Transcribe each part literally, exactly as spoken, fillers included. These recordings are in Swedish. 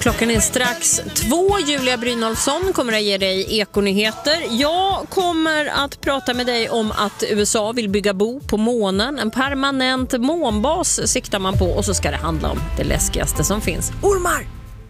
Klockan är strax två. Julia Brynolfsson kommer att ge dig ekonyheter. Jag kommer att prata med dig om att U S A vill bygga bo på månen. En permanent månbas siktar man på, och så ska det handla om det läskigaste som finns. Ormar!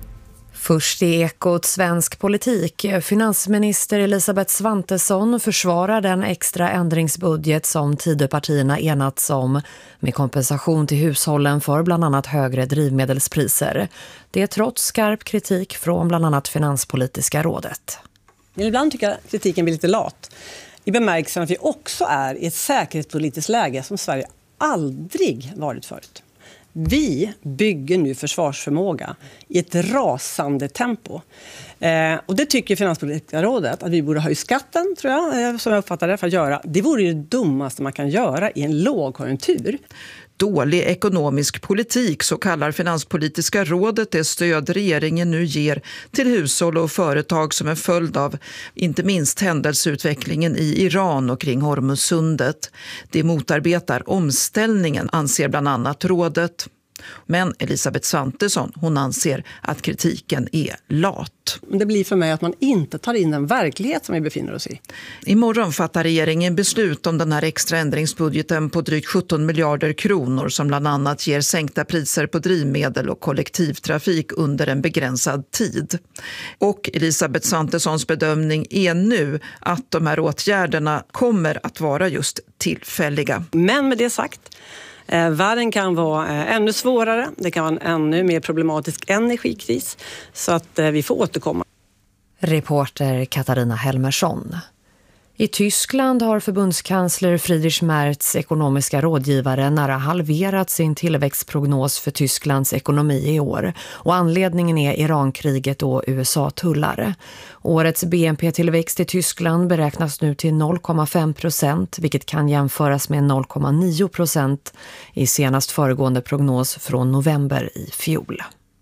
Först i Ekot svensk politik. Finansminister Elisabeth Svantesson försvarar den extra ändringsbudget som Tidöpartierna enats om med kompensation till hushållen för bland annat högre drivmedelspriser. Det är trots skarp kritik från bland annat Finanspolitiska rådet. Ibland tycker jag kritiken blir lite lat. I bemärkelsen att vi också är i ett säkerhetspolitiskt läge som Sverige aldrig varit förut. Vi bygger nu försvarsförmåga i ett rasande tempo. Eh, och det tycker Finanspolitiska rådet att vi borde höja skatten, tror jag, eh, som jag uppfattar det, för att göra. Det vore ju det dummaste man kan göra i en lågkonjunktur. Dålig ekonomisk politik, så kallar Finanspolitiska rådet det stöd regeringen nu ger till hushåll och företag som en följd av inte minst händelseutvecklingen i Iran och kring Hormuzsundet. Det motarbetar omställningen, anser bland annat rådet. Men Elisabeth Svantesson, hon anser att kritiken är lat. Det blir för mig att man inte tar in den verklighet som vi befinner oss i. Imorgon fattar regeringen beslut om den här extra ändringsbudgeten på drygt sjutton miljarder kronor som bland annat ger sänkta priser på drivmedel och kollektivtrafik under en begränsad tid. Och Elisabeth Svantessons bedömning är nu att de här åtgärderna kommer att vara just tillfälliga. Men med det sagt, Eh, världen kan vara eh, ännu svårare. Det kan vara en ännu mer problematisk energikris. Så att eh, vi får återkomma. Reporter Katarina Helmersson. I Tyskland har förbundskansler Friedrich Merz ekonomiska rådgivare nära halverat sin tillväxtprognos för Tysklands ekonomi i år. Och anledningen är Irankriget och U S A-tullar. Årets B N P-tillväxt i Tyskland beräknas nu till noll komma fem procent, vilket kan jämföras med noll komma nio procent i senast föregående prognos från november i fjol.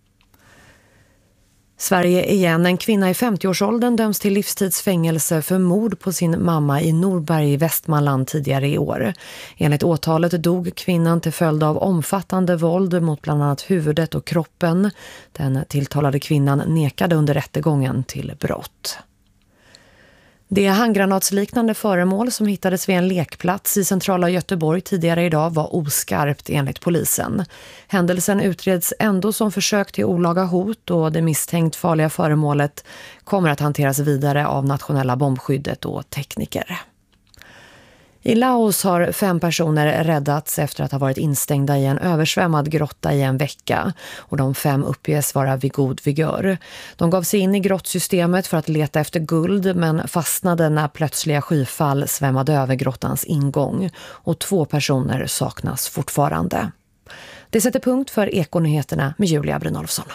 Sverige igen. En kvinna i femtioårsåldern döms till livstidsfängelse för mord på sin mamma i Norberg i Västmanland tidigare i år. Enligt åtalet dog kvinnan till följd av omfattande våld mot bland annat huvudet och kroppen. Den tilltalade kvinnan nekade under rättegången till brott. Det handgranatsliknande föremål som hittades vid en lekplats i centrala Göteborg tidigare idag var oskarpt enligt polisen. Händelsen utreds ändå som försök till olaga hot, och det misstänkt farliga föremålet kommer att hanteras vidare av nationella bombskyddet och tekniker. I Laos har fem personer räddats efter att ha varit instängda i en översvämmad grotta i en vecka, och de fem uppges vara vid god vigör. De gav sig in i grottsystemet för att leta efter guld, men fastnade när plötsliga skyfall svämmade över grottans ingång, och två personer saknas fortfarande. Det sätter punkt för Ekonyheterna med Julia Brynolfsson.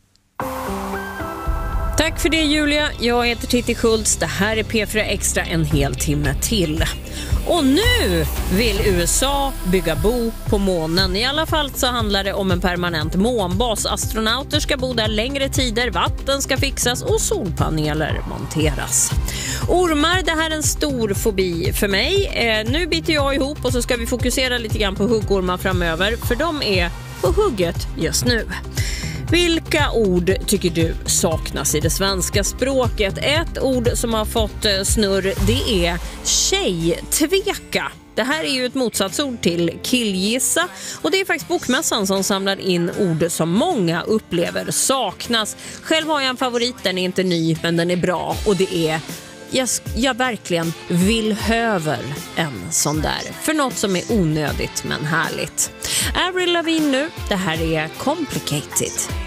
Tack för det, Julia. Jag heter Titti Schultz. Det här är P fyra Extra en hel timme till. Och nu vill U S A bygga bo på månen. I alla fall så handlar det om en permanent månbas. Astronauter ska bo där längre tider, vatten ska fixas och solpaneler monteras. Ormar, det här är en stor fobi för mig. Eh, nu biter jag ihop och så ska vi fokusera lite grann på huggormar framöver. För de är på hugget just nu. Vilka ord tycker du saknas i det svenska språket? Ett ord som har fått snurr, det är tjejtveka. Det här är ju ett motsatsord till killgissa, och det är faktiskt Bokmässan som samlar in ord som många upplever saknas. Själv har jag en favorit, den är inte ny men den är bra, och det är jag, jag verkligen vill höver en sån där. För något som är onödigt men härligt. Avril Lavigne nu, det här är Complicated.